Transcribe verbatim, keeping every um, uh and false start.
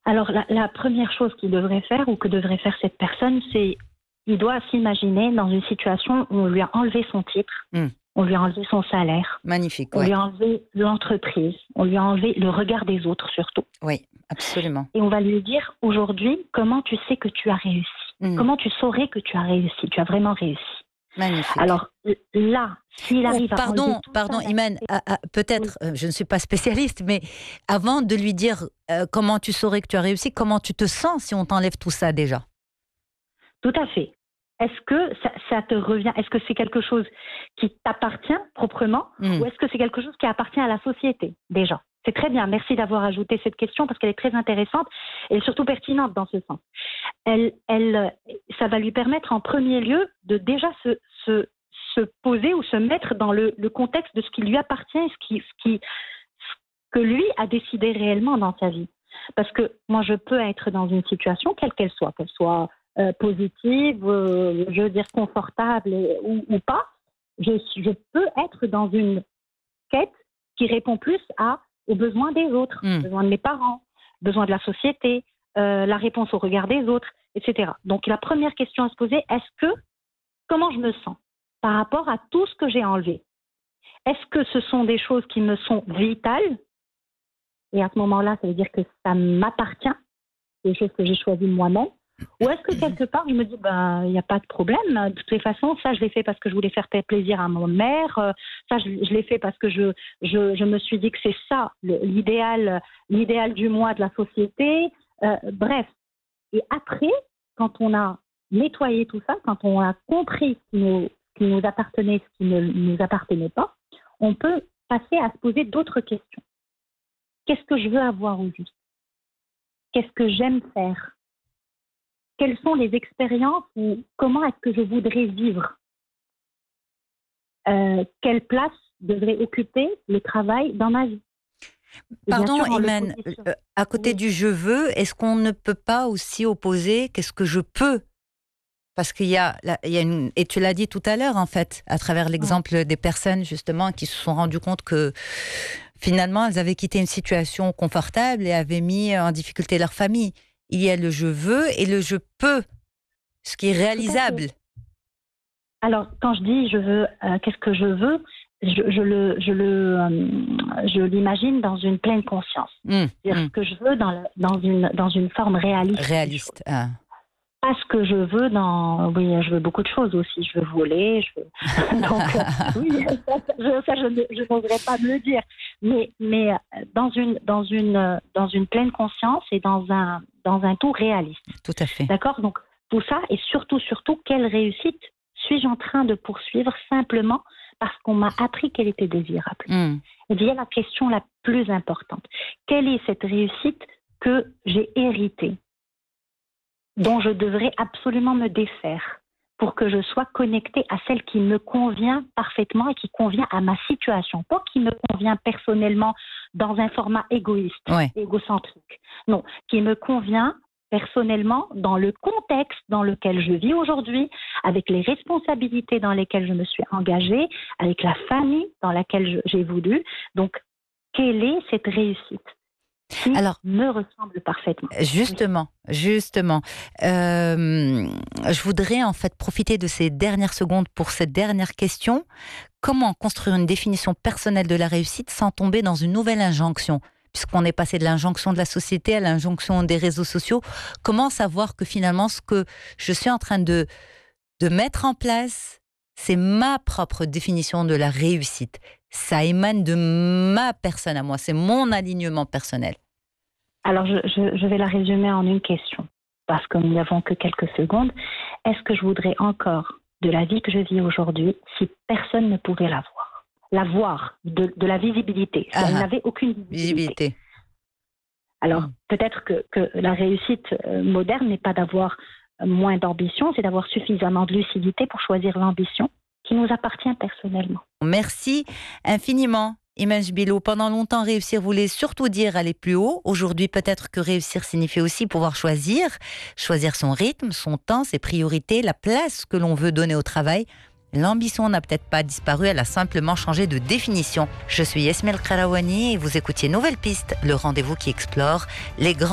Alors, la, la première chose qu'il devrait faire, ou que devrait faire cette personne, c'est il doit s'imaginer dans une situation où on lui a enlevé son titre, mm. on lui a enlevé son salaire. Magnifique, on ouais. lui a enlevé l'entreprise, on lui a enlevé le regard des autres surtout. Oui, absolument. Et on va lui dire aujourd'hui, comment tu sais que tu as réussi mm. Comment tu saurais que tu as réussi, tu as vraiment réussi. Magnifique. Alors là, s'il arrive oh, à pardon, pardon, ça, Iman, à, à, peut-être, oui. euh, je ne suis pas spécialiste, mais avant de lui dire euh, comment tu saurais que tu as réussi, comment tu te sens si on t'enlève tout ça déjà? Tout à fait. Est-ce que ça, ça te revient? Est-ce que c'est quelque chose qui t'appartient proprement mmh. ou est-ce que c'est quelque chose qui appartient à la société déjà? C'est très bien. Merci d'avoir ajouté cette question parce qu'elle est très intéressante et surtout pertinente dans ce sens. Elle, elle, ça va lui permettre en premier lieu de déjà se, se, se poser ou se mettre dans le, le contexte de ce qui lui appartient, ce, qui, ce, qui, ce que lui a décidé réellement dans sa vie. Parce que moi, je peux être dans une situation, quelle qu'elle soit, qu'elle soit euh, positive, euh, je veux dire confortable et, ou, ou pas, je, je peux être dans une quête qui répond plus à aux besoins des autres, mmh. besoins de mes parents, besoins de la société, euh, la réponse au regard des autres, et cetera. Donc la première question à se poser, est-ce que, comment je me sens par rapport à tout ce que j'ai enlevé? Est-ce que ce sont des choses qui me sont vitales? Et à ce moment-là, ça veut dire que ça m'appartient, c'est des choses que j'ai choisies moi-même. Ou est-ce que quelque part, je me dis, ben, il n'y a pas de problème. De toutes les façons, ça, je l'ai fait parce que je voulais faire plaisir à ma mère. Ça, je, je l'ai fait parce que je, je, je me suis dit que c'est ça, l'idéal, l'idéal du moi de la société. Euh, bref. Et après, quand on a nettoyé tout ça, quand on a compris ce qui nous, ce qui nous appartenait, ce qui ne nous appartenait pas, on peut passer à se poser d'autres questions. Qu'est-ce que je veux avoir au juste? Qu'est-ce que j'aime faire? Quelles sont les expériences ou comment est-ce que je voudrais vivre? euh, Quelle place devrait occuper le travail dans ma vie? Pardon, Iman, euh, à côté oui. du je veux, est-ce qu'on ne peut pas aussi opposer qu'est-ce que je peux? Parce qu'il y a, il y a une, et tu l'as dit tout à l'heure en fait, à travers l'exemple oui. des personnes justement qui se sont rendues compte que finalement elles avaient quitté une situation confortable et avaient mis en difficulté leur famille. Il y a le je veux et le je peux, ce qui est réalisable. Alors, quand je dis je veux, euh, qu'est-ce que je veux, je, je, le, je, le, euh, je l'imagine dans une pleine conscience. Mmh, C'est-à-dire mmh. ce que je veux dans, la, dans, une, dans une forme réaliste. Réaliste. Ah. Pas ce que je veux dans... Oui, je veux beaucoup de choses aussi. Je veux voler, je veux... Donc, euh, oui, ça, je, ça, je, je n'oserais pas me le dire. Mais, mais dans, une, dans, une, dans une pleine conscience et dans un, dans un tout réaliste. Tout à fait. D'accord? Donc, tout ça, et surtout, surtout, quelle réussite suis-je en train de poursuivre simplement parce qu'on m'a appris qu'elle était désirable? Mm. Et bien, la question la plus importante. Quelle est cette réussite que j'ai héritée, dont je devrais absolument me défaire pour que je sois connectée à celle qui me convient parfaitement et qui convient à ma situation, pas qui me convient personnellement dans un format égoïste, ouais. égocentrique. Non, qui me convient personnellement dans le contexte dans lequel je vis aujourd'hui, avec les responsabilités dans lesquelles je me suis engagée, avec la famille dans laquelle je, j'ai voulu. Donc, quelle est cette réussite qui Alors, me ressemble parfaitement? Justement, justement. Euh, je voudrais en fait profiter de ces dernières secondes pour cette dernière question. Comment construire une définition personnelle de la réussite sans tomber dans une nouvelle injonction ? Puisqu'on est passé de l'injonction de la société à l'injonction des réseaux sociaux, comment savoir que finalement ce que je suis en train de, de mettre en place, c'est ma propre définition de la réussite. Ça émane de ma personne à moi, c'est mon alignement personnel. Alors, je, je, je vais la résumer en une question, parce que nous n'avons que quelques secondes. Est-ce que je voudrais encore de la vie que je vis aujourd'hui si personne ne pouvait la voir? La voir, de, de la visibilité. Si elle n'avait aucune visibilité. visibilité. Alors, mmh. peut-être que, que la réussite moderne n'est pas d'avoir moins d'ambition, c'est d'avoir suffisamment de lucidité pour choisir l'ambition qui nous appartient personnellement. Merci infiniment, Iman Jbilo. Pendant longtemps, réussir voulait surtout dire aller plus haut. Aujourd'hui, peut-être que réussir signifie aussi pouvoir choisir, choisir son rythme, son temps, ses priorités, la place que l'on veut donner au travail. L'ambition n'a peut-être pas disparu, elle a simplement changé de définition. Je suis Yasmine El Karawani et vous écoutiez Nouvelle Piste, le rendez-vous qui explore les grands